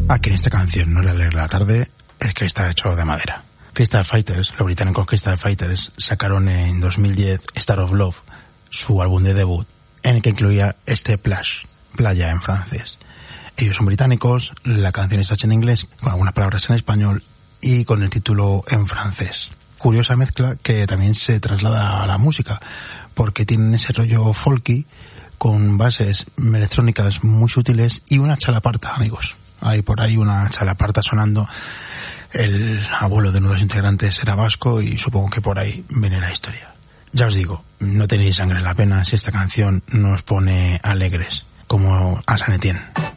Aquí en esta canción no le alegra la tarde, es que está hecho de madera. Crystal Fighters, los británicos Crystal Fighters, sacaron en 2010 Star of Love, su álbum de debut, en el que incluía este playa en francés. Ellos son británicos, la canción está hecha en inglés, con algunas palabras en español y con el título en francés. Curiosa mezcla que también se traslada a la música, porque tienen ese rollo folky con bases electrónicas muy sutiles y una chalaparta, amigos. Hay por ahí una chalaparta sonando. El abuelo de uno de los integrantes era vasco y supongo que por ahí viene la historia. Ya os digo, no tenéis sangre en la pena si esta canción no os pone alegres, como a San Etienne.